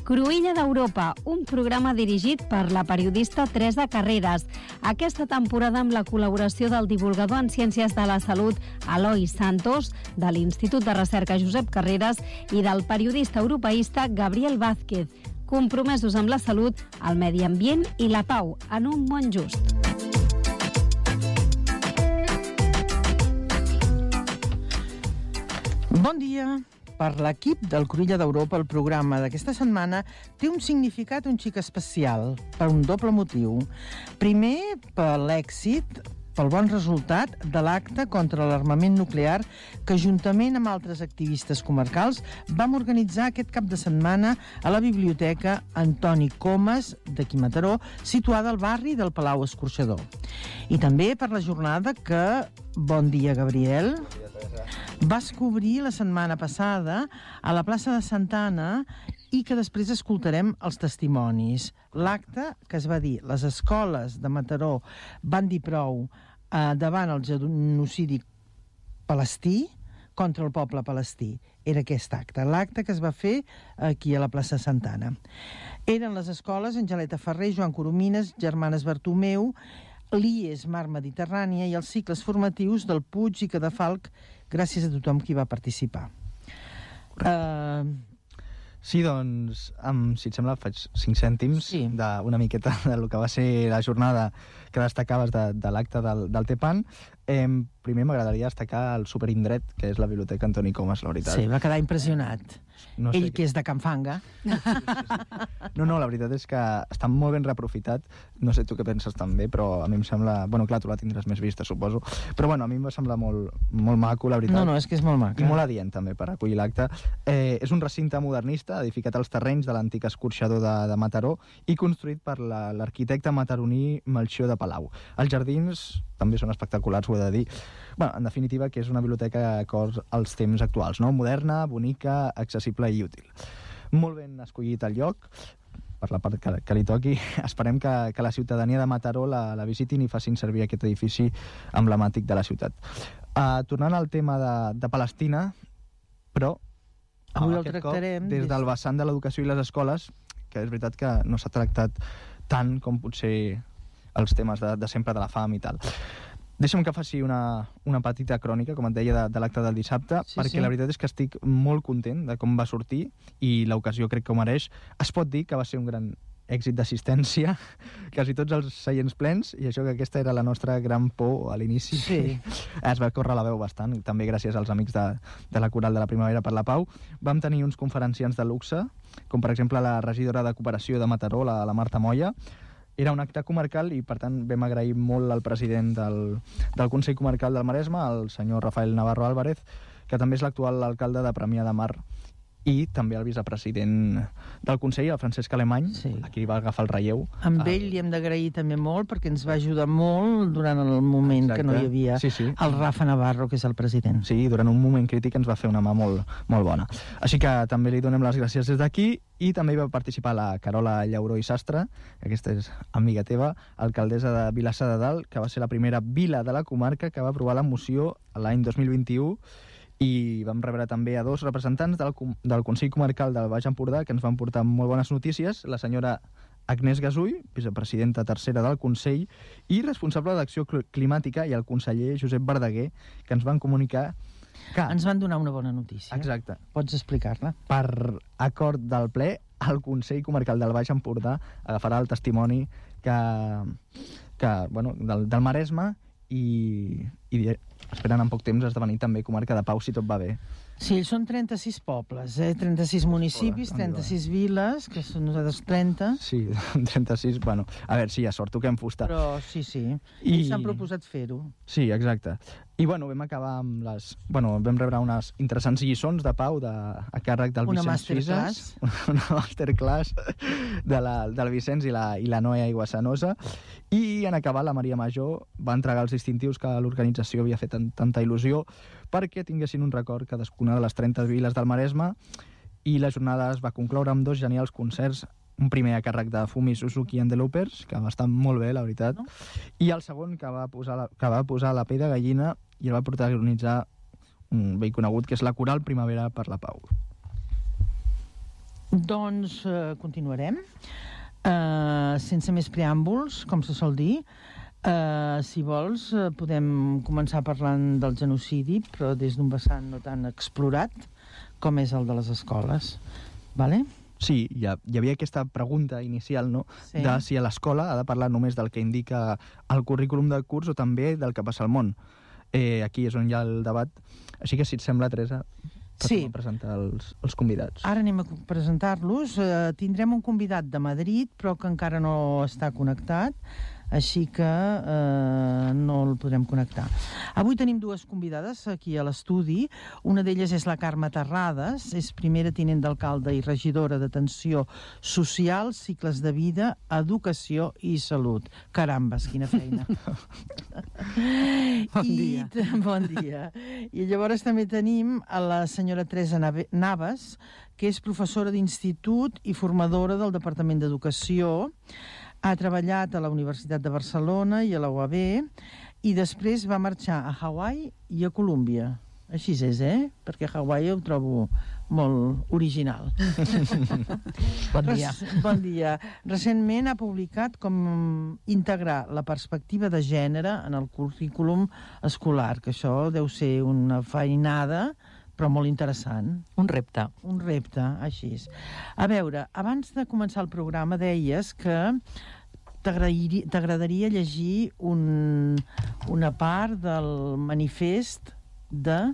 Cruïlla d'Europa, un programa dirigit per la periodista Teresa Carreras. Aquesta temporada amb la col·laboració del divulgador en Ciències de la Salut Eloi Santos, de l'Institut de Recerca Josep Carreras i del periodista europeista Gabriel Vázquez, compromesos amb la salut, el medi ambient i la pau en un món just. Bon dia. Per l'equip del Cruïlla d'Europa, el programa d'aquesta setmana té un significat un xic especial, per un doble motiu. Primer, per l'èxit, pel bon resultat de l'acte contra l'armament nuclear que, juntament amb altres activistes comarcals, vam organitzar aquest cap de setmana a la Biblioteca Antoni Comas, d'aquí Mataró, situada al barri del Palau Escorxador. I també per la jornada que, bon dia, Gabriel, vas cobrir la setmana passada a la plaça de Santa Anna i que després escoltarem els testimonis. L'acte que es va dir les escoles de Mataró van dir prou davant el genocidi palestí contra el poble palestí. Era aquest acte, l'acte que es va fer aquí a la plaça de Santa Anna. Eren les escoles Angeleta Ferrer, Joan Coromines, Germanes Bartomeu, l'IES Mar Mediterrània i els cicles formatius del Puig i Cadafalc, gràcies a tothom qui va participar. Sí, doncs, si et sembla, faig 5 cèntims d'una miqueta del que va ser la jornada que destacaves de l'acte del TEPAN. Primer m'agradaria destacar el superindret, que és la Biblioteca Antoni Comas, la veritat. Sí, va quedar impressionat. No sé. Ell que és de Can Fanga. Sí. No, la veritat és que està molt ben reaprofitat. No sé tu què penses també, però a mi em sembla... Bueno, clar, tu la tindràs més vista, suposo. Però bueno, a mi em va semblar molt maco, la veritat. No, és que és molt maco. I molt adient, també, per acollir l'acte. És un recinte modernista, edificat als terrenys de l'antic escorxador de Mataró i construït per l'arquitecte mataroní Melcior de Palau. Els jardins també són espectaculars, ho he de dir. Bueno, en definitiva, que és una biblioteca d'acord als temps actuals, no? Moderna, bonica, accessible i útil. Molt ben escollit el lloc, per la part que li toqui. Esperem que la ciutadania de Mataró la visitin i facin servir aquest edifici emblemàtic de la ciutat. Tornant al tema de Palestina, però avui el tractarem des del vessant de l'educació i les escoles, que és veritat que no s'ha tractat tant com potser els temes de sempre de la fam i tal. Deixa'm que faci una petita crònica, com et deia, de l'acte del dissabte, perquè la veritat és que estic molt content de com va sortir i l'ocasió crec que ho mereix. Es pot dir que va ser un gran èxit d'assistència, quasi tots els seients plens, i això que aquesta era la nostra gran por a l'inici. Sí. Es va córrer la veu bastant, també gràcies als amics de la Coral de la Primavera per la Pau. Vam tenir uns conferenciants de luxe, com per exemple la regidora de Cooperació de Mataró, la Marta Moya. Era un acte comarcal i, per tant, vam agrair molt al president del Consell Comarcal del Maresme, el senyor Rafael Navarro Álvarez, que també és l'actual alcalde de Premià de Mar, i també el vicepresident del Consell, el Francesc Alemany, aquí va agafar el relleu. Amb ell li hem d'agrair també molt perquè ens va ajudar molt durant el moment que no hi havia el Rafa Navarro, que és el president. Sí, durant un moment crític ens va fer una mà molt bona. Així que també li donem les gràcies des d'aquí, i també hi va participar la Carola Llauró i Sastre, aquesta és amiga teva, alcaldessa de Vilassar de Dalt, que va ser la primera vila de la comarca que va aprovar la moció l'any 2021, i vam rebre també a 2 representants del Consell Comarcal del Baix Empordà que ens van portar molt bones notícies, la senyora Agnès Gasull, vicepresidenta tercera del Consell i responsable d'Acció Climàtica, i el conseller Josep Verdaguer, que ens van comunicar que... Ens van donar una bona notícia. Exacte. Pots explicar-la? Per acord del ple, el Consell Comarcal del Baix Empordà agafarà el testimoni del Maresme i esperen en poc temps esdevenir també comarca de Pau, si tot va bé. Sí, són 36 pobles, 36 municipis, 36 viles, que són nosaltres 30. Sí, 36, bueno, a veure, sí, hi ha sort, toquem fusta. Però sí, i s'han proposat fer-ho. Sí, exacte. I bueno, vam acabar amb vam rebre unes interessants lliçons de Pau a càrrec del Vicenç Fises. Una masterclass del Vicenç i la Noe Aiguasanosa. I en acabar, la Maria Major va entregar els distintius que l'organització havia fet tanta il·lusió perquè tinguessin un record cadascuna de les 30 viles del Maresme, i la jornada es va concloure amb 2 genials concerts, un primer a càrrec de Fumi Suzuki and the Loopers, que va estar molt bé, la veritat, i el segon que va posar la pell de gallina i el va protagonitzar un vell conegut, que és la Coral Primavera per la Pau. Doncs continuarem. Sense més preàmbuls, com se sol dir. Si vols, podem començar parlant del genocidi, però des d'un vessant no tan explorat com és el de les escoles. Vale? Sí, hi havia aquesta pregunta inicial, no? Sí. De si a l'escola ha de parlar només del que indica el currículum del curs o també del que passa al món. Aquí és on hi ha el debat. Així que, si et sembla, Teresa, passem a presentar els convidats. Ara anem a presentar-los. Tindrem un convidat de Madrid, però que encara no està connectat, així que no el podrem connectar. Avui tenim dues convidades aquí a l'estudi. Una d'elles és la Carme Terrades, és primera tinent d'alcalde i regidora d'Atenció Social, Cicles de Vida, Educació i Salut. Carambes, quina feina. Bon dia. Bon dia. I llavors també tenim a la senyora Teresa Navas, que és professora d'institut i formadora del Departament d'Educació. Ha treballat a la Universitat de Barcelona i a la UAB i després va marxar a Hawaii i a Colòmbia. Així és, Perquè Hawaii ho trobo molt original. Bon dia. Bon dia. Recentment ha publicat com integrar la perspectiva de gènere en el currículum escolar, que això deu ser una feinada, però molt interessant. Un repte. Un repte, així és. A veure, abans de començar el programa deies que t'agradaria llegir una part del manifest del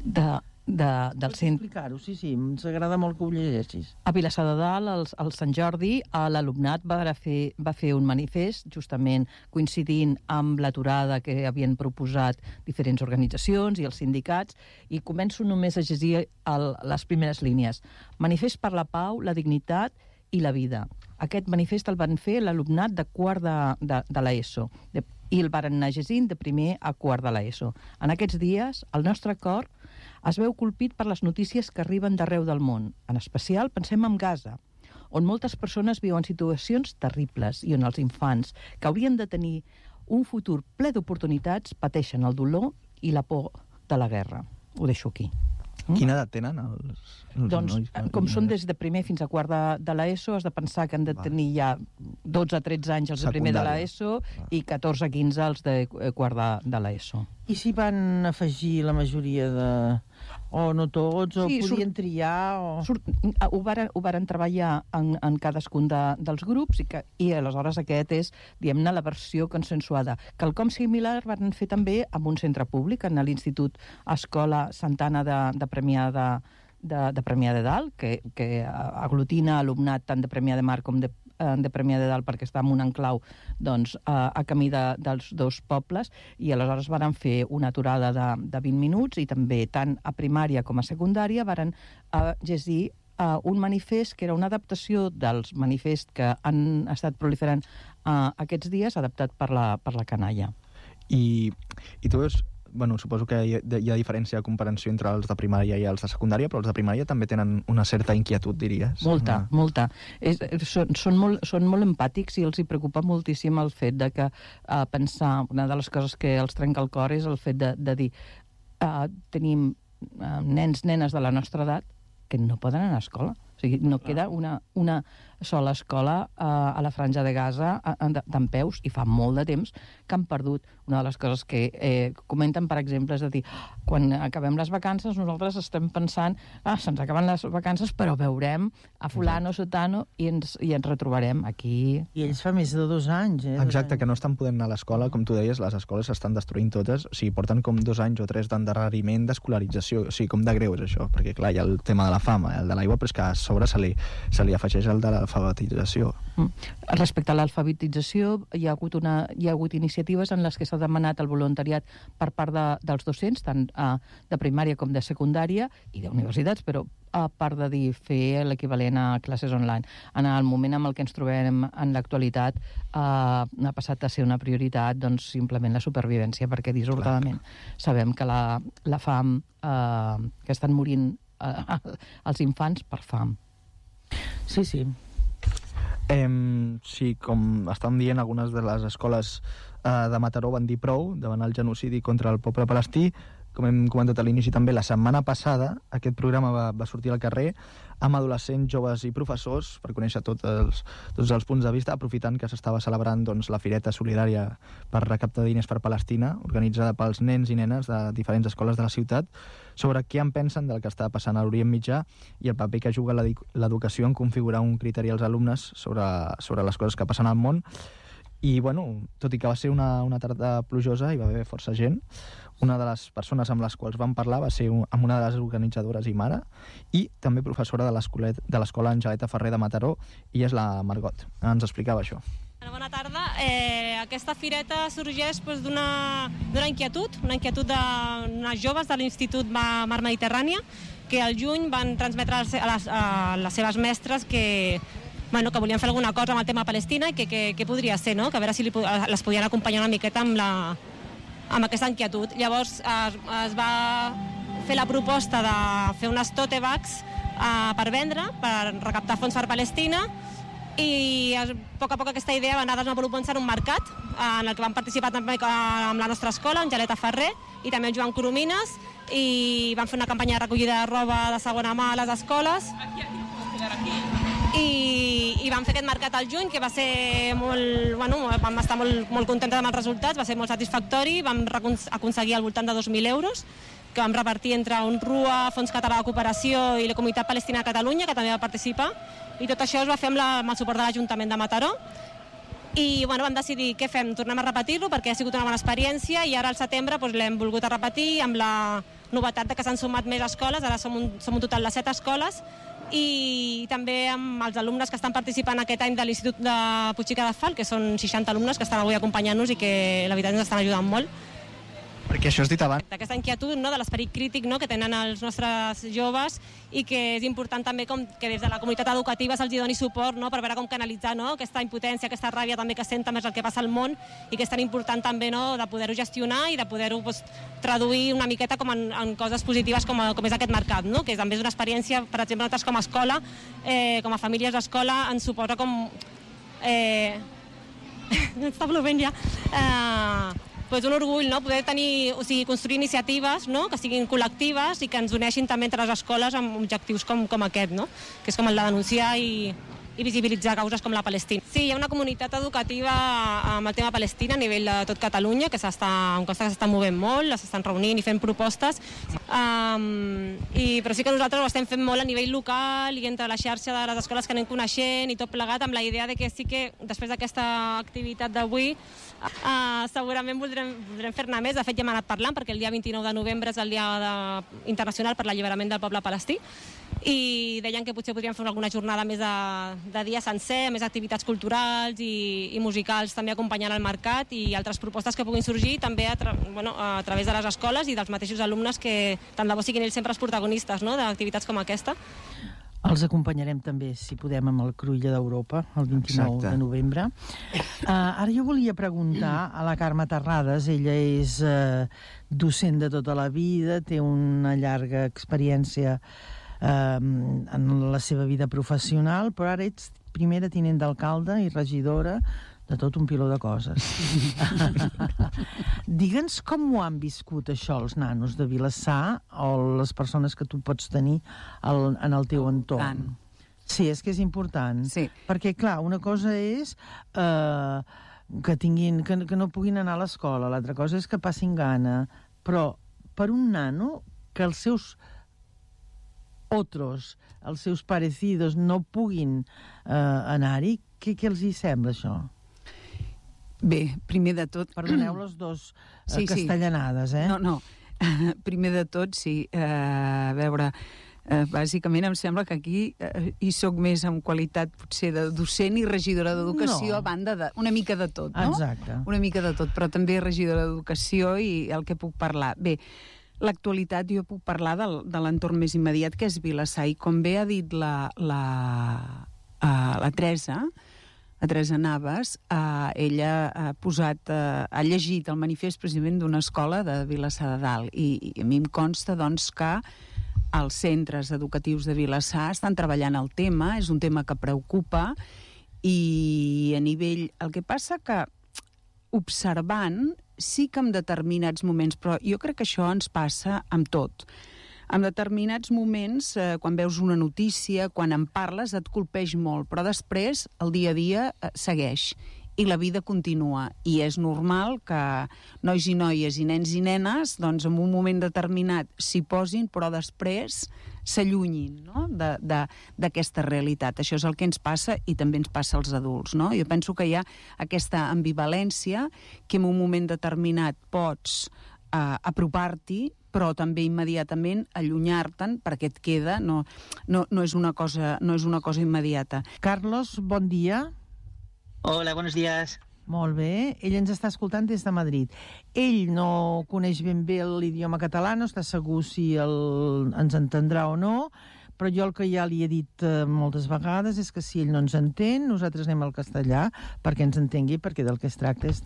Pots explicar-ho, sí, ens agrada molt que ho llegeixis. A Vilassar de Dalt, al Sant Jordi, l'alumnat va fer un manifest, justament coincidint amb l'aturada que havien proposat diferents organitzacions i els sindicats, i començo només a llegir les primeres línies. Manifest per la pau, la dignitat i la vida. Aquest manifest el van fer l'alumnat de quart de l'ESO, i el van anar llegint de primer a quart de l'ESO. En aquests dies, el nostre cor es veu colpit per les notícies que arriben d'arreu del món. En especial, pensem en Gaza, on moltes persones viuen situacions terribles i on els infants, que haurien de tenir un futur ple d'oportunitats, pateixen el dolor i la por de la guerra. Ho deixo aquí. Quina edat tenen els doncs, nois? Com són des de primer fins a quart de l'ESO, has de pensar que han de tenir ja 12-13 anys els de primer de l'ESO i 14-15 els de quart de l'ESO. I si van afegir la majoria de... o no tots, o podien triar, o... Ho varen treballar en cadascun dels grups i aleshores aquest és, diguem-ne, la versió consensuada. Quelcom similar van fer també amb un centre públic, en l'Institut Escola Santana de Premià de Premià de Dalt, que aglutina alumnat tant de Premià de Mar com de Premià de Dalt, perquè està en un enclau a camí dels dos pobles, i aleshores varen fer una aturada de 20 minuts i també tant a primària com a secundària varen llegir un manifest que era una adaptació dels manifests que han estat proliferant aquests dies, adaptat per la canalla. I tu veus... Bueno, suposo que hi ha diferència de comparació entre els de primària i els de secundària, però els de primària també tenen una certa inquietud, diries. Molta. Són molt empàtics i els hi preocupa moltíssim el fet de que pensar... Una de les coses que els trenca el cor és el fet de dir tenim nens, nenes de la nostra edat que no poden anar a escola. O sigui, no queda una sola escola a la Franja de Gaza dempeus, i fa molt de temps que han perdut. Una de les coses que comenten, per exemple, és de dir, quan acabem les vacances nosaltres estem pensant, se'ns acaben les vacances, però veurem a fulano, sotano, i ens retrobarem aquí. I ells fa més de 2 anys, Exacte, que no estan podent anar a l'escola, com tu deies, les escoles s'estan destruint totes, o sigui, porten com 2 anys o 3 d'endarreriment d'escolarització, o sigui, com de greu és això, perquè clar, hi ha el tema de la fama, el de l'aigua, però és que a sobre se li afegeix el de l'alfabetització. Respecte a l'alfabetització, hi ha hagut iniciatives en les que s'ha demanat el voluntariat per part dels docents, tant de primària com de secundària i d'universitats, però a part de dir fer l'equivalent a classes online. En el moment en el que ens trobem en l'actualitat ha passat a ser una prioritat simplement la supervivència, perquè dissortadament sabem que la fam, que estan morint els infants per fam. Sí. Sí, com estan dient, algunes de les escoles de Mataró van dir prou davant el genocidi contra el poble palestí. com hem comentat a l'inici també, la setmana passada aquest programa va sortir al carrer amb adolescents, joves i professors per conèixer tots els punts de vista, aprofitant que s'estava celebrant la Fireta Solidària per recaptar diners per Palestina, organitzada pels nens i nenes de diferents escoles de la ciutat, sobre què en pensen del que està passant a l'Orient Mitjà i el paper que juga l'educació en configurar un criteri als alumnes sobre les coses que passen al món. I, bueno, tot i que va ser una tarda plujosa, hi va haver força gent. Una de les persones amb les quals vam parlar va ser amb una de les organitzadores i mare, i també professora de l'Escola Angeleta Ferrer de Mataró, i és la Margot. Ens explicava això. Bona tarda. Aquesta fireta sorgeix d'una inquietud, d'unes joves de l'Institut Mar Mediterrània, que al juny van transmetre a les seves mestres que volien fer alguna cosa amb el tema Palestina i que podria ser, no? Que a veure si les podien acompanyar una miqueta amb aquesta inquietud. Llavors es va fer la proposta de fer unes tote bags per vendre, per recaptar fons per Palestina, i a poc aquesta idea va anar desenvolupant-se en un mercat en el que van participar també amb la nostra escola, Angeleta Ferrer, i també en Joan Coromines, i van fer una campanya de recollida de roba de segona mà a les escoles. I vam fer aquest mercat al juny, que va ser vam estar molt contentes amb els resultats, va ser molt satisfactori, vam aconseguir al voltant de 2.000 euros, que vam repartir entre UNRWA, Fons Català de Cooperació i la Comunitat Palestina de Catalunya, que també va participar, i tot això es va fer amb el suport de l'Ajuntament de Mataró. I vam decidir què fem, tornem a repetir-lo perquè ha sigut una bona experiència, i ara al setembre l'hem volgut repetir amb la novetat de que s'han sumat més escoles, ara som un total de 7 escoles, i també amb els alumnes que estan participant aquest any de l'Institut de Puigxica de Fal, que són 60 alumnes que estan avui acompanyant-nos i que la veritat ens estan ajudant molt. Perquè això has dit abans. Aquesta inquietud, de l'esperit crític que tenen els nostres joves, i que és important també que des de la comunitat educativa se'ls doni suport per veure com canalitzar aquesta impotència, aquesta ràbia també que senten més el que passa al món, i que és tan important també de poder-ho gestionar i de poder-ho traduir una miqueta com en coses positives com és aquest mercat, que també és una experiència, per exemple, nosaltres com a escola, com a famílies d'escola, ens suposa com... està plovent ja... un orgull, poder tenir, construir iniciatives que siguin col·lectives i que ens uneixin també entre les escoles amb objectius com aquest, que és com el de denunciar i visibilitzar causes com la Palestina. Sí, hi ha una comunitat educativa amb el tema Palestina a nivell de tot Catalunya, que em consta que s'està movent molt, s'estan reunint i fent propostes, però sí que nosaltres ho estem fent molt a nivell local i entre la xarxa de les escoles que anem coneixent i tot plegat, amb la idea de que sí que després d'aquesta activitat d'avui segurament voldrem fer-ne més. De fet, ja hem anat parlant, perquè el dia 29 de novembre és el Dia Internacional per l'Alliberament del Poble Palestí, i deien que potser podríem fer alguna jornada més de dia sencer, més activitats culturals i musicals, també acompanyant el mercat, i altres propostes que puguin sorgir també a través de les escoles i dels mateixos alumnes, que tant de bo siguin ells sempre els protagonistes d'activitats com aquesta. Els acompanyarem també, si podem, amb el Cruïlla d'Europa, el 29 de novembre. Ara jo volia preguntar a la Carme Terrades. Ella és docent de tota la vida, té una llarga experiència en la seva vida professional, però ara ets primera tinent d'alcalde i regidora de tot un piló de coses. Digue'ns com ho han viscut això els nanos de Vilassar o les persones que tu pots tenir en el teu entorn. Sí, és que és important. Sí. Perquè, clar, una cosa és que no puguin anar a l'escola, l'altra cosa és que passin gana, però per un nano que els seus otros, els seus parecidos, no puguin anar-hi, què els hi sembla, això? Bé, primer de tot... Perdoneu les dos castellanades, eh? No. Primer de tot, sí. A veure, bàsicament em sembla que aquí hi soc més en qualitat, potser, de docent i regidora d'educació, a banda de... Una mica de tot, no? Exacte. Una mica de tot, però també regidora d'educació i el que puc parlar. Bé, l'actualitat jo puc parlar de l'entorn més immediat, que és Vilassar, i com bé ha dit la Teresa, a Teresa Navas, ella ha llegit el manifest precisament d'una escola de Vilassar de Dalt, i a mi em consta doncs que els centres educatius de Vilassar estan treballant el tema, és un tema que preocupa, i a nivell... El que passa que observant, sí que en determinats moments, però jo crec que això ens passa amb tot. En determinats moments, quan veus una notícia, quan en parles, et colpeix molt, però després el dia a dia segueix i la vida continua. I és normal que nois i noies i nens i nenes doncs, en un moment determinat s'hi posin, però després s'allunyin, no? d'aquesta realitat. Això és el que ens passa i també ens passa als adults. No? Jo penso que hi ha aquesta ambivalència que en un moment determinat pots apropar-t'hi, però també immediatament allunyar-te'n perquè et queda, no és una cosa immediata. Carlos, bon dia. Hola, buenos días. Molt bé. Ell ens està escoltant des de Madrid. Ell no coneix ben bé l'idioma català, no està segur si ens entendrà o no, però jo el que ja li he dit moltes vegades és que si ell no ens entén, nosaltres anem al castellà perquè ens entengui, perquè del que es tracta és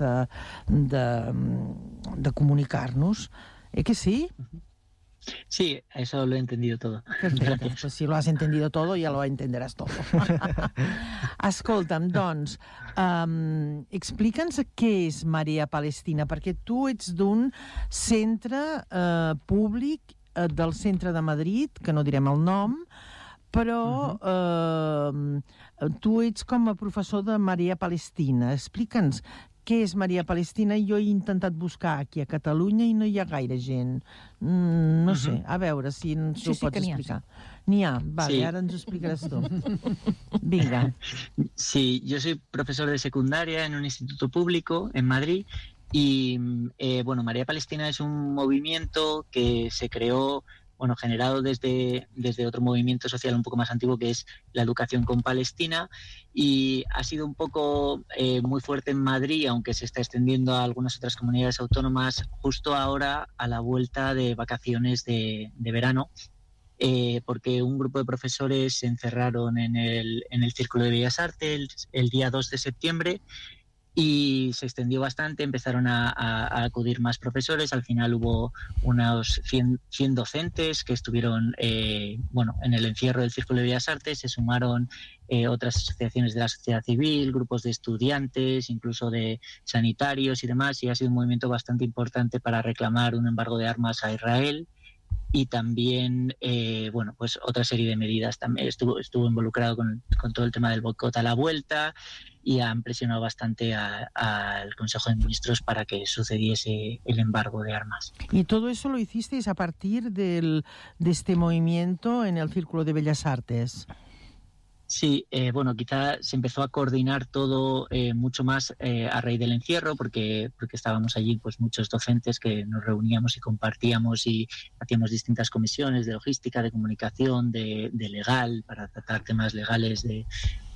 de comunicar-nos. Que sí? Sí, eso lo he entendido todo. Perfecte, pues si lo has entendido todo, ya lo entenderás todo. Escolta'm, doncs, explica'ns què és Maria Palestina, perquè tu ets d'un centre públic del centre de Madrid, que no direm el nom, però tu ets com a professor de Maria Palestina. Explica'ns què és Maria Palestina. Jo he intentat buscar aquí a Catalunya i no hi ha gaire gent. No sé, a veure si ens ho pots explicar. N'hi ha, vale, ara ens ho explicaràs tu. Venga. Sí, yo soy profesor de secundaria en un instituto público en Madrid y, bueno, María Palestina es un movimiento que se creó, bueno, generado desde otro movimiento social un poco más antiguo que es la educación con Palestina, y ha sido un poco muy fuerte en Madrid, aunque se está extendiendo a algunas otras comunidades autónomas justo ahora a la vuelta de vacaciones de verano, porque un grupo de profesores se encerraron en el Círculo de Bellas Artes el día 2 de septiembre y se extendió bastante, empezaron a acudir más profesores, al final hubo unos 100 docentes que estuvieron en el encierro del Círculo de Bellas Artes, se sumaron otras asociaciones de la sociedad civil, grupos de estudiantes, incluso de sanitarios y demás, y ha sido un movimiento bastante importante para reclamar un embargo de armas a Israel. Y también, pues otra serie de medidas. También estuvo involucrado con todo el tema del boicot a la vuelta y han presionado bastante al Consejo de Ministros para que sucediese el embargo de armas. ¿Y todo eso lo hicisteis a partir de este movimiento en el Círculo de Bellas Artes? Sí, quizá se empezó a coordinar todo mucho más a raíz del encierro, porque estábamos allí pues muchos docentes que nos reuníamos y compartíamos y hacíamos distintas comisiones de logística, de comunicación, de legal, para tratar temas legales de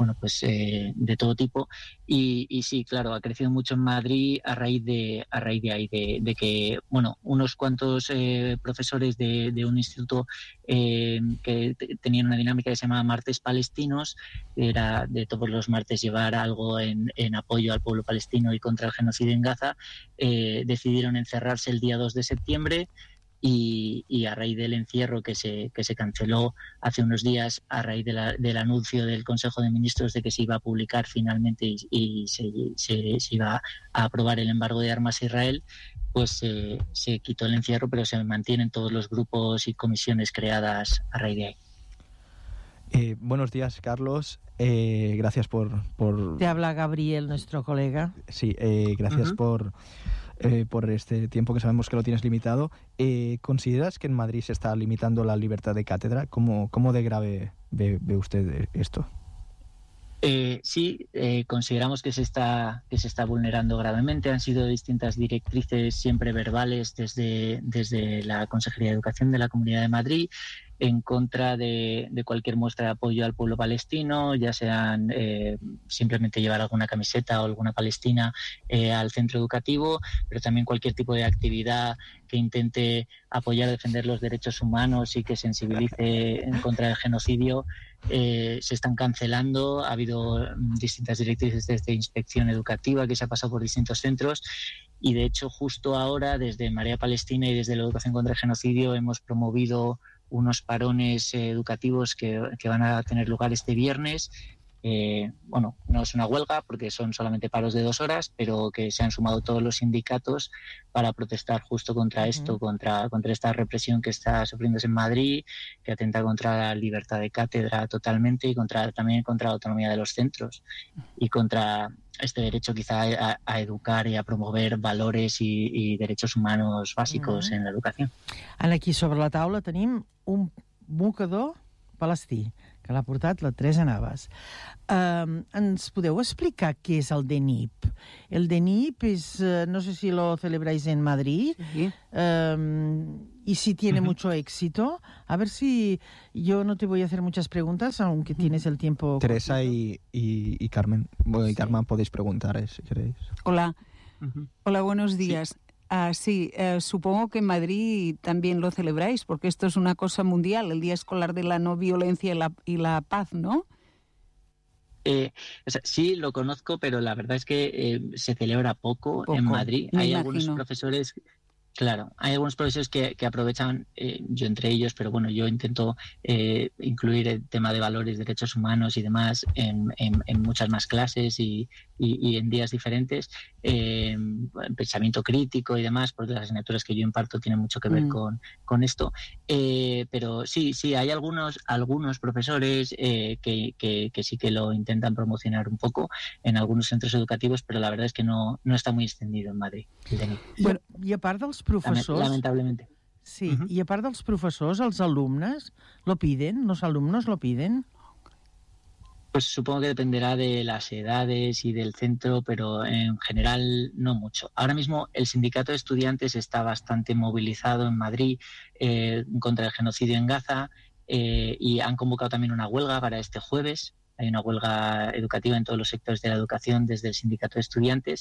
todo tipo. Y sí, claro, ha crecido mucho en Madrid a raíz de ahí, de que unos cuantos profesores de un instituto que tenían una dinámica que se llamaba Martes Palestinos, era de todos los martes llevar algo en apoyo al pueblo palestino y contra el genocidio en Gaza, decidieron encerrarse el día 2 de septiembre y a raíz del encierro que se canceló hace unos días, a raíz del anuncio del Consejo de Ministros de que se iba a publicar finalmente y se iba a aprobar el embargo de armas a Israel, pues se quitó el encierro, pero se mantienen todos los grupos y comisiones creadas a raíz de ahí. Buenos días, Carlos. Gracias por... Te habla Gabriel, nuestro colega. Sí, gracias por este tiempo que sabemos que lo tienes limitado. ¿Consideras que en Madrid se está limitando la libertad de cátedra? ¿Cómo de grave ve usted esto? Sí, consideramos que se está vulnerando gravemente. Han sido distintas directrices siempre verbales desde la Consejería de Educación de la Comunidad de Madrid en contra de cualquier muestra de apoyo al pueblo palestino, ya sean simplemente llevar alguna camiseta o alguna palestina al centro educativo, pero también cualquier tipo de actividad que intente apoyar, defender los derechos humanos y que sensibilice en contra del genocidio, se están cancelando. Ha habido distintas directrices desde inspección educativa que se ha pasado por distintos centros y de hecho justo ahora desde María Palestina y desde la Educación contra el Genocidio hemos promovido unos parones educativos que van a tener lugar este viernes bueno, no es una huelga porque son solamente paros de 2 horas, pero que se han sumado todos los sindicatos para protestar justo contra esto, contra esta represión que está sufriéndose en Madrid, que atenta contra la libertad de cátedra totalmente y también contra la autonomía de los centros y contra este derecho quizá a educar y a promover valores i derechos humanos bàsicos en l'educació. Aquí sobre la taula tenim un mocador palestí, que l'ha portat la Teresa Navas. ¿Ens podeu explicar qué es el DENIP? El DENIP es, no sé si lo celebráis en Madrid, sí. Y si tiene mucho éxito. A ver si yo no te voy a hacer muchas preguntas, aunque tienes el tiempo. Teresa y Carmen. Bueno, y Carmen podéis preguntar si queréis. Hola. Hola, buenos días. Sí, supongo que en Madrid también lo celebráis, porque esto es una cosa mundial, el Día Escolar de la No Violencia y la Paz, ¿no? O sea, sí, lo conozco, pero la verdad es que se celebra poco en Madrid. Hay algunos profesores... Claro, hay algunos profesores que aprovechan, yo entre ellos, pero bueno, yo intento incluir el tema de valores, derechos humanos y demás en muchas más clases y en días diferentes. Pensamiento crítico y demás, porque las asignaturas que yo imparto tienen mucho que ver con esto. Pero sí, hay algunos profesores que sí que lo intentan promocionar un poco en algunos centros educativos, pero la verdad es que no está muy extendido en Madrid. Bueno, i a part dels professors... Lamentablemente. Sí, i a part dels professors, els alumnes lo piden? ¿Los alumnos lo piden? Pues supongo que dependerá de las edades y del centro, pero en general no mucho. Ahora mismo el sindicato de estudiantes está bastante movilizado en Madrid contra el genocidio en Gaza y han convocado también una huelga para este jueves. Hay una huelga educativa en todos los sectores de la educación desde el sindicato de estudiantes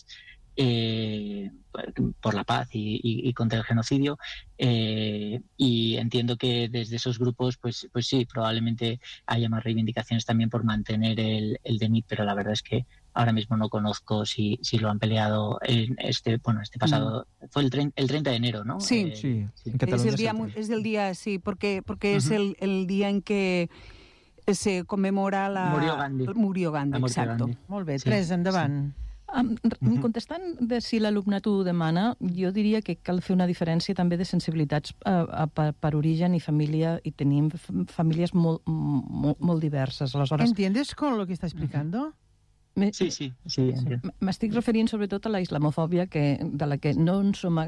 por la paz y contra el genocidio. Y entiendo que desde esos grupos, pues sí, probablemente haya más reivindicaciones también por mantener el DENIP, pero la verdad es que ahora mismo no conozco si lo han peleado en este pasado... Fue el 30 de enero, ¿no? Sí, es el día, sí, porque es el día en que se conmemora Murió Gandhi, exacto. Gandhi. Molt bé, Teresa, endavant. Contestant de si l'alumnat ho demana, jo diria que cal fer una diferència també de sensibilitats per origen i família, i tenim famílies molt diverses. Aleshores, ¿Entiendes con lo que está explicando? Sí. M'estic referint sobretot a la islamofòbia, de la que no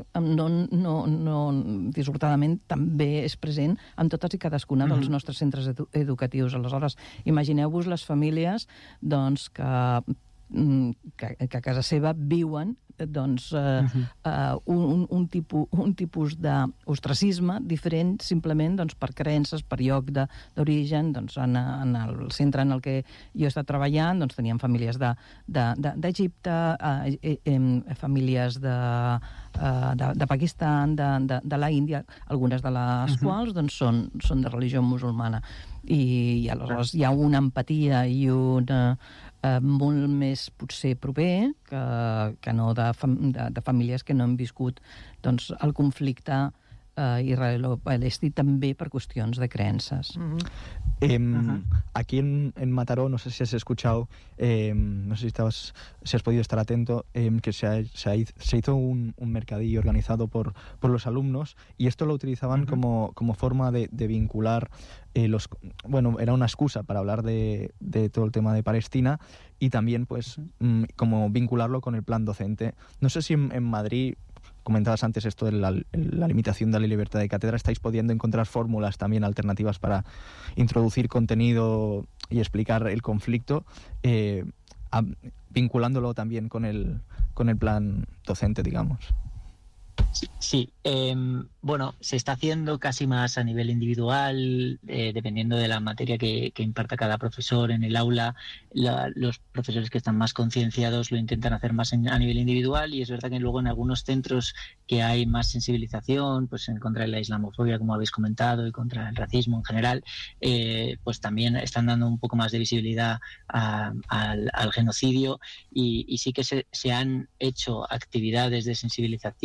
dissortadament també és present en totes i cadascuna dels nostres centres educatius. Aleshores, imagineu-vos les famílies doncs, que a casa seva viuen doncs, un tipus d'ostracisme diferent simplement doncs, per creences, per lloc d'origen. Doncs, en el centre en el que jo he estat treballant doncs, teníem famílies d'Egipte, famílies de Pakistan, de la Índia, algunes de les quals doncs, són de religió musulmana. I aleshores hi ha una empatia i una molt més potser proper que no de famílies que no han viscut doncs, el conflicte israelo-palestí també per qüestions de creences. Aquí en Mataró, no sé si has escuchado, no sé si has podido estar atento, que se hizo un mercadillo organizado por los alumnos, y esto lo utilizaban como forma de vincular bueno, era una excusa para hablar de todo el tema de Palestina y también pues como vincularlo con el plan docente. No sé si en Madrid, comentabas antes esto de la limitación de la libertad de cátedra, ¿estáis pudiendo encontrar fórmulas también alternativas para introducir contenido y explicar el conflicto, vinculándolo también con el plan docente, digamos? Sí, bueno, se está haciendo casi más a nivel individual, dependiendo de la materia que imparta cada profesor en el aula. Los profesores que están más concienciados lo intentan hacer más a nivel individual, y es verdad que luego en algunos centros que hay más sensibilización, pues en contra de la islamofobia, como habéis comentado, y contra el racismo en general, pues también están dando un poco más de visibilidad al genocidio, y sí que se han hecho actividades de sensibilización, de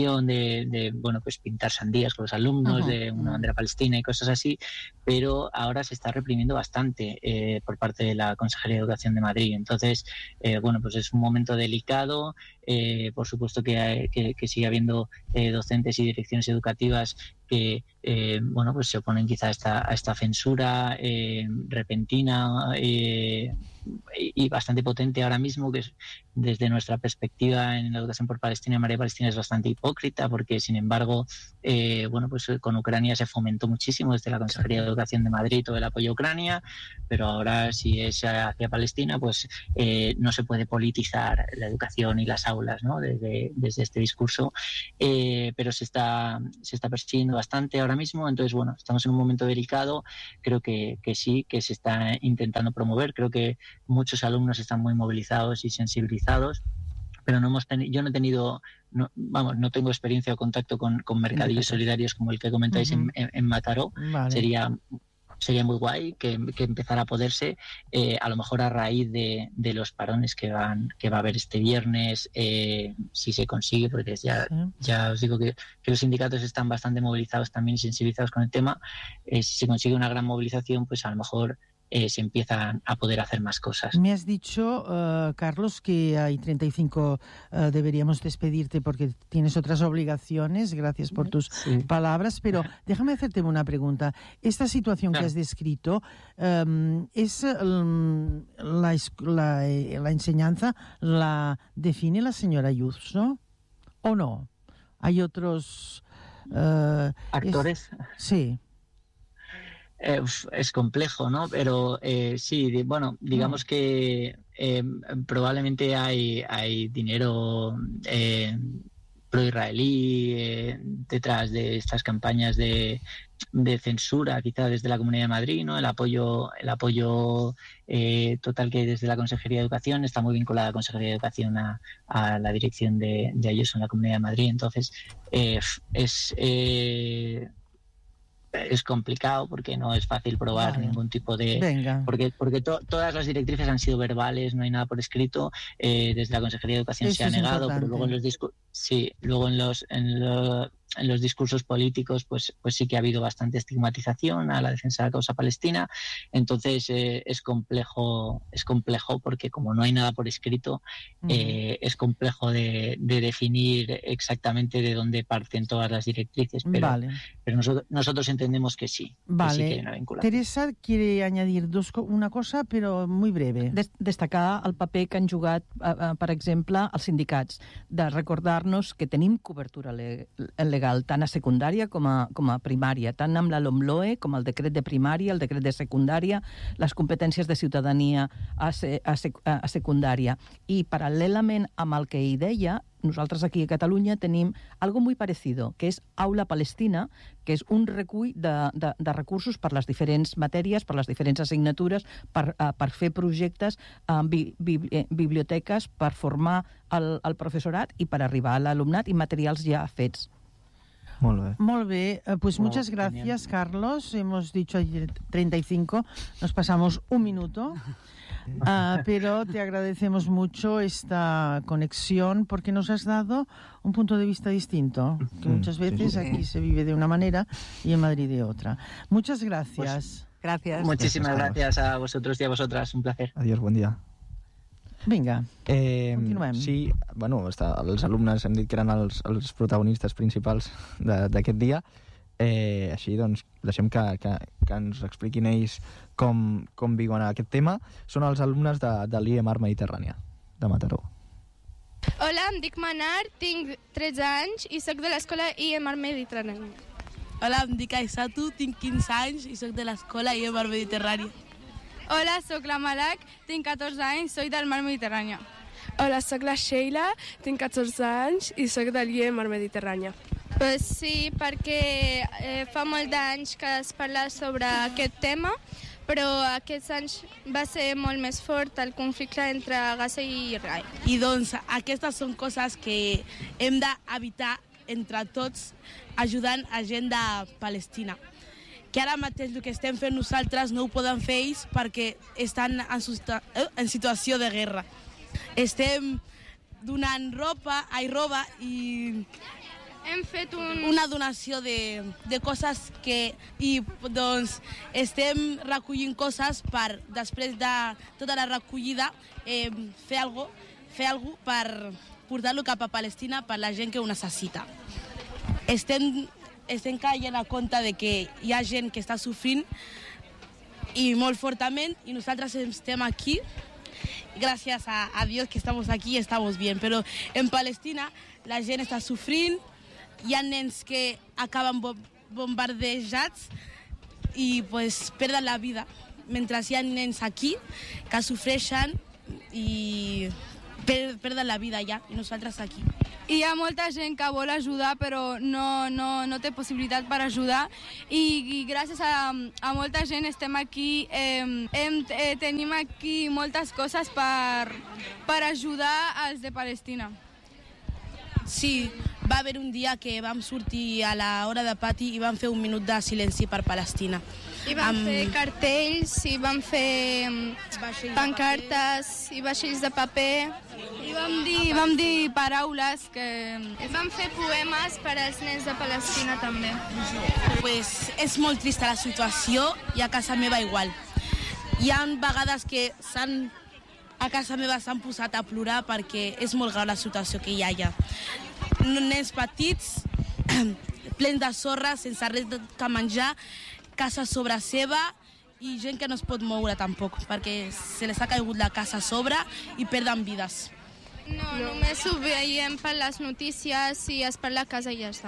bueno, pues pintar sandías con los alumnos, de una bandera palestina y cosas así, pero ahora se está reprimiendo bastante por parte de la Consejería de Educación de Madrid. Entonces, bueno, pues es un momento delicado. Por supuesto que sigue habiendo docentes y direcciones educativas que bueno, pues se oponen quizá a esta censura repentina y bastante potente ahora mismo, que es, desde nuestra perspectiva en la educación por Palestina y María Palestina, es bastante hipócrita, porque sin embargo bueno, pues con Ucrania se fomentó muchísimo desde la Consejería de Educación de Madrid todo el apoyo a Ucrania, pero ahora si es hacia Palestina, pues no se puede politizar la educación y las aulas, ¿no? desde este discurso, pero se está persiguiendo bastante ahora mismo. Entonces, bueno, estamos en un momento delicado. Creo que sí, que se está intentando promover. Creo que muchos alumnos están muy movilizados y sensibilizados, pero yo no he tenido, no tengo experiencia o contacto con mercadillos solidarios como el que comentáis en Mataró. Vale. Sería muy guay que empezara a poderse, a lo mejor a raíz de los parones que va a haber este viernes, si se consigue, porque ya os digo que los sindicatos están bastante movilizados también y sensibilizados con el tema. Si se consigue una gran movilización, pues a lo mejor se empiezan a poder hacer más cosas. Me has dicho, Carlos, que hay 35, deberíamos despedirte porque tienes otras obligaciones, gracias por tus palabras, pero déjame hacerte una pregunta. Esta situación que has descrito, ¿es la enseñanza la define la señora Ayuso o no? ¿Hay otros actores? Sí. Es complejo, ¿no? Pero sí, bueno, digamos que probablemente hay dinero pro-israelí detrás de estas campañas de censura, quizá desde la Comunidad de Madrid, ¿no? El apoyo total que hay desde la Consejería de Educación está muy vinculada a la Consejería de Educación a la dirección de Ayuso en la Comunidad de Madrid. Entonces, es complicado porque no es fácil probar ningún tipo de... Porque todas las directrices han sido verbales, no hay nada por escrito. Desde la Consejería de Educación se ha negado, pero luego en los discursos políticos pues sí que ha habido bastante estigmatización a la defensa de la causa palestina. Entonces es complejo porque como no hay nada por escrito, es complejo de definir exactamente de dónde parten todas las directrices, pero nosotros entendemos que sí, que sí que hay una vinculación. Teresa quiere añadir una cosa, però muy breve. Destacar el paper que han jugat, per exemple, els sindicats, de recordar-nos que tenim cobertura legal tant a secundària com a primària, tant amb la LOMLOE com el decret de primària, el decret de secundària, les competències de ciutadania a secundària. I paral·lelament amb el que ell deia, nosaltres aquí a Catalunya tenim algo muy parecido, que és Aula Palestina, que és un recull de recursos per les diferents matèries, per les diferents assignatures, per fer projectes, biblioteques, per formar el professorat i per arribar a l'alumnat i materials ja fets. Muy bien, pues muchas gracias, Carlos. Hemos dicho 35, nos pasamos un minuto, pero te agradecemos mucho esta conexión porque nos has dado un punto de vista distinto, que muchas veces aquí se vive de una manera y en Madrid de otra. Muchas gracias. Gracias. Muchísimas gracias a vosotros y a vosotras, un placer. Adiós, buen dia. Vinga, continuem. Sí, bueno, els alumnes hem dit que eren els protagonistes principals d'aquest dia. Així, doncs, deixem que ens expliquin ells com viuen aquest tema. Són els alumnes de l'IEMAR Mediterrània, de Mataró. Hola, em dic Manar, tinc 13 anys i soc de l'escola IEMAR Mediterrània. Hola, em dic Aisatu, tinc 15 anys i soc de l'escola IEMAR Mediterrània. Hola, soc la Malak, tinc 14 anys, soc del Mar Mediterrània. Hola, soc la Sheila, tinc 14 anys i soc de l'IEMAR Mediterrània. Pues sí, perquè fa molt d'anys que es parla sobre aquest tema, però aquests anys va ser molt més fort el conflicte entre Gaza i Israel. I doncs aquestes són coses que hem d'evitar entre tots ajudant a gent de Palestina. Que ara mateix el que estem fent nosaltres no ho poden fer ells perquè estan en situació de guerra. Estem donant roba i hem fet una donació de coses i doncs estem recollint coses per, després de tota la recollida, fer alguna cosa per portar-lo cap a Palestina per la gent que ho necessita. Estem caient a compte de que hi ha gent que està sofrint i molt fortament, i nosaltres estem aquí. Gracias a Dios que estamos aquí y estamos bien, pero en Palestina la gent està sofrint, hi ha nens que acaben bombardejats i pues, perden la vida, mentre hi ha nens aquí que sofreixen i perden la vida allà, i nosaltres aquí. Hi ha molta gent que vol ajudar però no té possibilitat per ajudar i gràcies a molta gent estem aquí, tenim aquí moltes coses per ajudar als de Palestina. Sí, va haver un dia que vam sortir a l'hora de pati i vam fer un minut de silenci per Palestina. I vam fer cartells, i vam fer pancartes, i vaixells de paper. I vam dir paraules que... Vam fer poemes per als nens de Palestina també. Pues és molt trista la situació i a casa meva igual. Hi ha vegades que a casa meva s'han posat a plorar perquè és molt greu la situació que hi ha allà. Nens petits, plens de sorra, sense res que menjar, casa sobre seva i gent que no es pot moure tampoc perquè se les ha caigut la casa a sobre i perden vides. No, només ho veiem per les notícies i es parla a casa i ja està.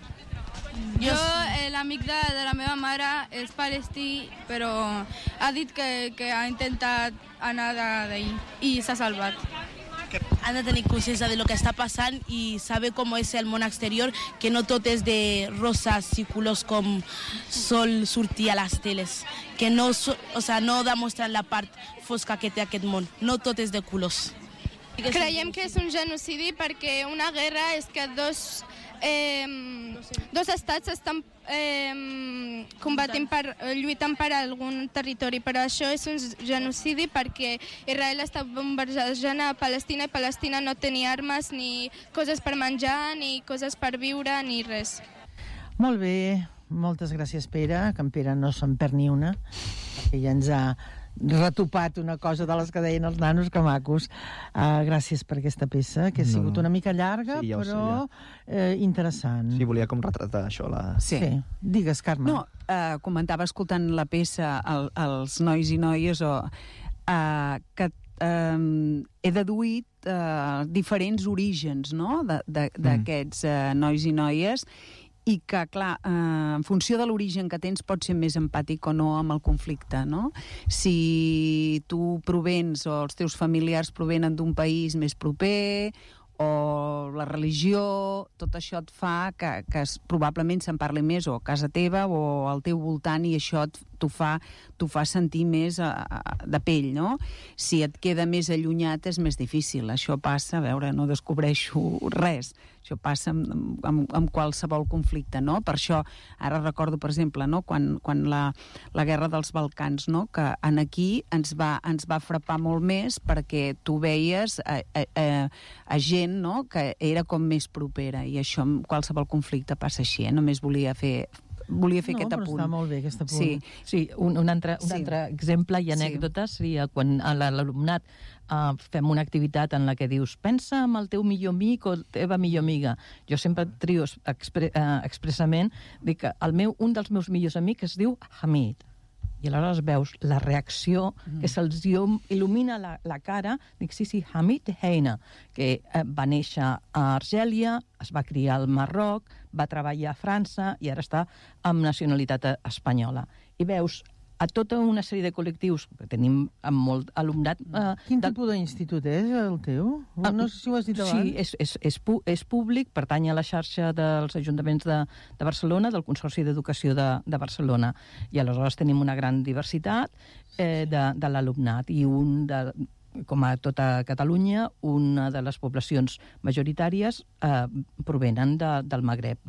L'amic de la meva mare és palestí, però ha dit que ha intentat anar d'ahir i s'ha salvat. Han de tenir consciència de lo que està passant i saber com és el món exterior, que no tot és de roses i colors com sol sortir a les teles, que no demostren la part fosca que té aquest món, no tot és de colors. Creiem que és un genocidi perquè una guerra és que dos estats estan lluitant per algun territori, però això és un genocidi perquè Israel està bombardejant a Palestina i Palestina no tenia armes, ni coses per menjar, ni coses per viure, ni res. Molt bé, moltes gràcies, Pere, que en Pere no se'n perd ni una, perquè ja ens ha retopat una cosa de les que deien els nanos, que macos. Gràcies per aquesta peça, que ha sigut una mica llarga, sí, però interessant. Sí, volia com retratar això. Sí. Digues, Carme. No, comentava escoltant la peça els nois i noies que he deduït diferents orígens, no?, d'aquests nois i noies, i que, clar, en funció de l'origen que tens pots ser més empàtic o no amb el conflicte, no? Si tu provens o els teus familiars provenen d'un país més proper o la religió, tot això et fa que probablement se'n parli més o a casa teva o al teu voltant, i això t'ho fa sentir més de pell, no? Si et queda més allunyat és més difícil. Això passa, a veure, no descobreixo res. Això passa amb qualsevol conflicte, no? Per això, ara recordo, per exemple, no? quan la guerra dels Balcans, no? Que aquí ens va frapar molt més perquè tu veies a gent, no? Que era com més propera, i això amb qualsevol conflicte passa així, Només volia fer aquest apunt. No, però està molt bé aquest apunt. Sí, un altre exemple i anècdota seria quan a l'alumnat fem una activitat en la que dius pensa en el teu millor amic o teva millor amiga. Jo sempre trio expressament, dic que un dels meus millors amics es diu Hamid. I aleshores veus la reacció que se'ls il·lumina la cara. Dic, sí, Hamid Heina, que va néixer a Argèlia, es va criar al Marroc, va treballar a França i ara està amb nacionalitat espanyola. I veus a tota una sèrie de col·lectius, que tenim amb molt alumnat... Quin tipus d'institut és el teu? No sé si ho has dit abans. Sí, és públic, pertany a la xarxa dels ajuntaments de Barcelona, del Consorci d'Educació de Barcelona. I aleshores tenim una gran diversitat de l'alumnat, i com a tota Catalunya, una de les poblacions majoritàries provenen del Magreb,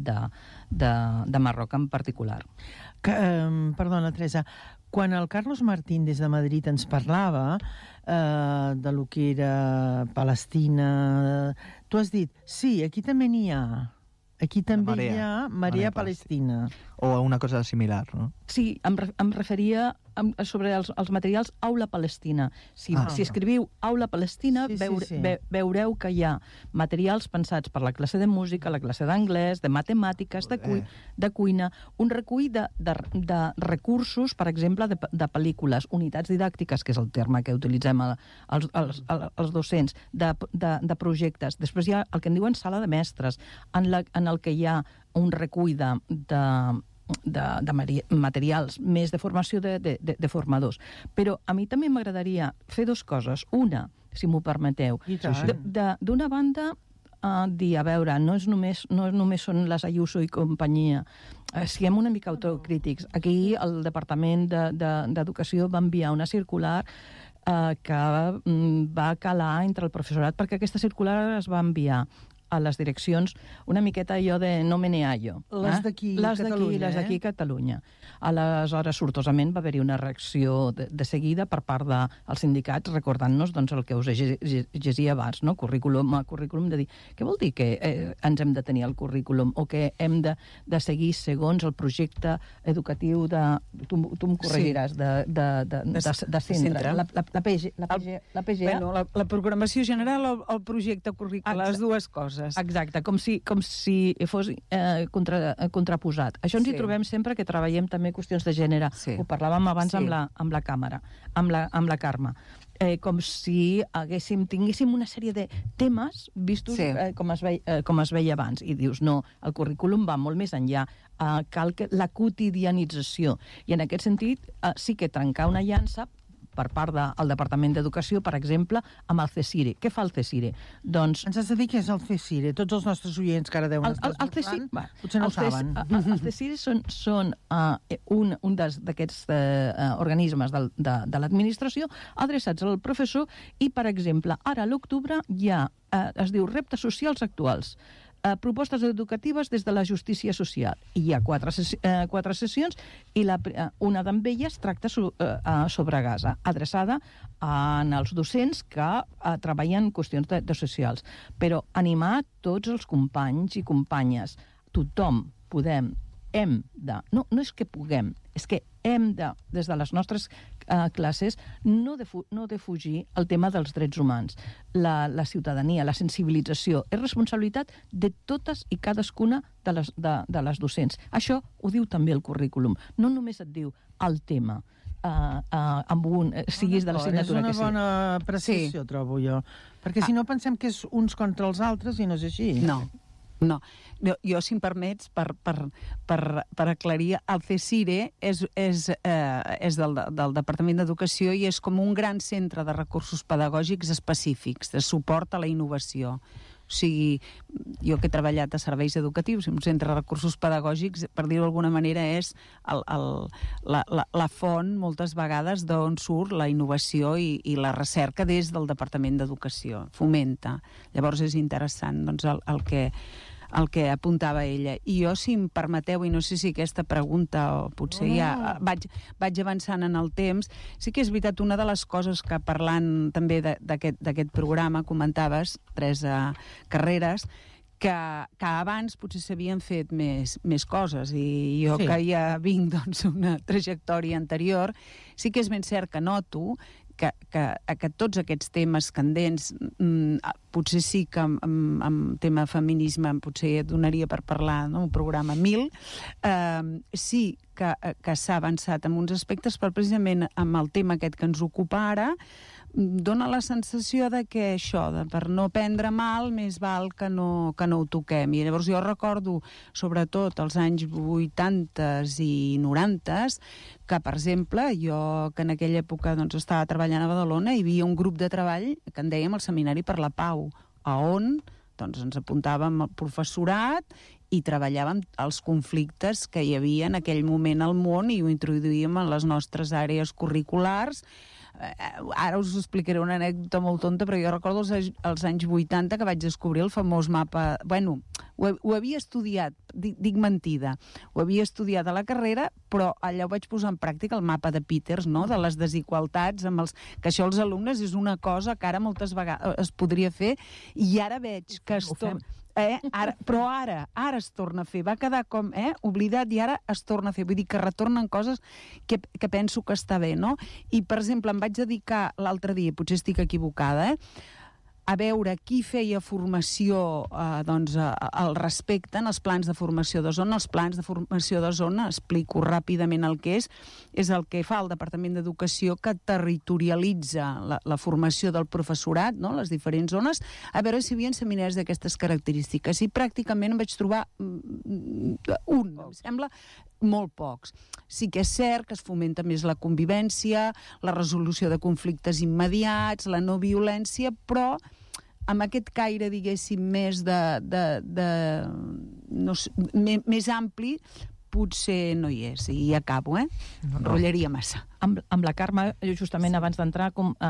de Marroc en particular. Perdona, Teresa, quan el Carlos Martín des de Madrid ens parlava de lo que era Palestina, tu has dit, sí, aquí també n'hi ha. Aquí també hi ha Marea Palestina. O una cosa similar, no? Sí, em referia sobre els materials Aula Palestina. Si escriviu Aula Palestina, veureu que hi ha materials pensats per la classe de música, la classe d'anglès, de matemàtiques, de cuina, un recull de recursos, per exemple, de pel·lícules, unitats didàctiques, que és el terme que utilitzem els docents, de projectes. Després hi ha el que en diuen sala de mestres, en el que hi ha un recull de materials, més de formació de formadors. Però a mi també m'agradaria fer dues coses. Una, si m'ho permeteu, d'una banda, dir, a veure, no només són les Ayuso i companyia, siguem una mica autocrítics. Aquí el Departament d'Educació va enviar una circular que va calar entre el professorat, perquè aquesta circular es va enviar a les direccions una miqueta allò de no meneallo. Les d'aquí Catalunya. Les d'aquí Catalunya. Aleshores, sortosament, va haver-hi una reacció de seguida per part dels sindicats, recordant-nos el que us llegia abans, no? Currículum a currículum, de dir, què vol dir que ens hem de tenir el currículum o que hem de seguir segons el projecte educatiu tu em corregiràs, de centre. La PG. Bueno, la programació general o el projecte curricular, les dues coses. Exacte, com si fos contraposat. Això ens hi trobem sempre que treballem també qüestions de gènere. Ho parlàvem abans amb la Càmera, amb la Carme. Com si tinguéssim una sèrie de temes vistos com es veia abans. I dius, no, el currículum va molt més enllà. Cal la quotidianització. I en aquest sentit sí que trencar una llança per part del Departament d'Educació, per exemple, amb el CECIRE. Què fa el CECIRE? Doncs... Ens has de dir què és el CECIRE. Tots els nostres oients que ara deuen estar escoltant, potser no ho saben. El CECIRE són un d'aquests organismes de l'administració adreçats al professor i, per exemple, ara a l'octubre hi ha, es diu Reptes Socials Actuals, propostes educatives des de la justícia social. I hi ha 4 sessions i una d'elles tracta sobre Gaza, adreçada als docents que treballen qüestions de socials. Però animar tots els companys i companyes, tothom no és que puguem, és que hem de, des de les nostres classes, no defugir el tema dels drets humans, la ciutadania, la sensibilització. És responsabilitat de totes i cadascuna de les docents. Això ho diu també el currículum. No només et diu el tema, siguis de l'assignatura que sigui. És una bona precisió, trobo jo. Perquè si no pensem que és uns contra els altres i no és així. No, jo, si em permets, per aclarir, el CECIRE és del Departament d'Educació i és com un gran centre de recursos pedagògics específics, de suport a la innovació. O sigui, jo que he treballat a serveis educatius, un centre de recursos pedagògics, per dir-ho d'alguna manera, és la font, moltes vegades, d'on surt la innovació i la recerca des del Departament d'Educació. Fomenta. Llavors és interessant, doncs, el que apuntava ella. I jo, si em permeteu, i no sé si aquesta pregunta, o potser ja vaig avançant en el temps, sí que és veritat, una de les coses que parlant també d'aquest programa comentaves, Teresa Carreras, que abans potser s'havien fet més coses, i jo que ja vinc d'una trajectòria anterior, sí que és ben cert que noto que tots aquests temes candents, potser sí que amb tema feminisme potser donaria per parlar, no? Un programa 1000, sí que s'ha avançat en uns aspectes, però precisament amb el tema aquest que ens ocupa ara, dona la sensació de que això, per no prendre mal, més val que no ho toquem. I llavors jo recordo, sobretot als anys 80s i 90s, que, per exemple, jo que en aquella època estava treballant a Badalona, hi havia un grup de treball que en dèiem el Seminari per la Pau, on ens apuntàvem al professorat i treballàvem els conflictes que hi havia en aquell moment al món i ho introduïm en les nostres àrees curriculars. Ara us explicaré una anècdota molt tonta, però jo recordo els anys 80 que vaig descobrir el famós mapa... Bueno, ho havia estudiat, dic mentida, ho havia estudiat a la carrera, però allà ho vaig posar en pràctica, el mapa de Peters, no?, de les desigualtats, que això els alumnes és una cosa que ara moltes vegades es podria fer, i ara veig que Però ara es torna a fer. Va quedar com oblidat i ara es torna a fer. Vull dir que retornen coses que penso que està bé, no? I, per exemple, em vaig dedicar l'altre dia, potser estic equivocada, a veure qui feia formació al respecte en els plans de formació de zona. Els plans de formació de zona, explico ràpidament el que és el que fa el Departament d'Educació, que territorialitza la formació del professorat, no?, les diferents zones, a veure si hi havia seminaris d'aquestes característiques. I pràcticament em vaig trobar un, em sembla, molt pocs. Sí que és cert que es fomenta més la convivència, la resolució de conflictes immediats, la no violència, però amb aquest caire, diguéssim, més més ampli, potser no hi és. I acabo, enrotllaria massa. Amb la Carme, justament abans d'entrar,